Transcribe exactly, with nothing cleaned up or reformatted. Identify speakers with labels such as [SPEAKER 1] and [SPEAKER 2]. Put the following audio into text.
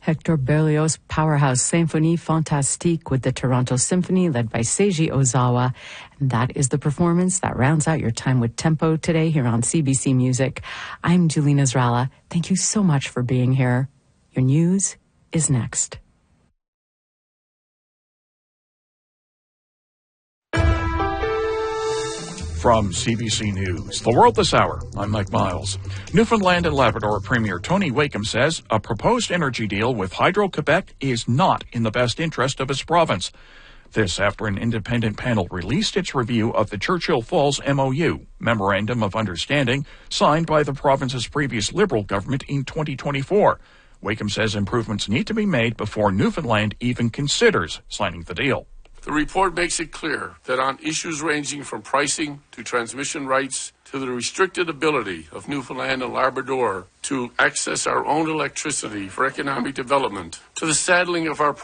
[SPEAKER 1] Hector Berlioz' powerhouse Symphonie Fantastique with the Toronto Symphony led by Seiji Ozawa. And that is the performance that rounds out your time with Tempo today here on C B C Music. I'm Julie Nasrallah. Thank you so much for being here. Your news is next.
[SPEAKER 2] From C B C News, The World This Hour, I'm Mike Miles. Newfoundland and Labrador Premier Tony Wakeham says a proposed energy deal with Hydro-Quebec is not in the best interest of his province. This after an independent panel released its review of the Churchill Falls M O U, Memorandum of Understanding, signed by the province's previous Liberal government in twenty twenty-four. Wakeham says improvements need to be made before Newfoundland even considers signing the deal.
[SPEAKER 3] The report makes it clear that on issues ranging from pricing to transmission rights to the restricted ability of Newfoundland and Labrador to access our own electricity for economic development, to the saddling of our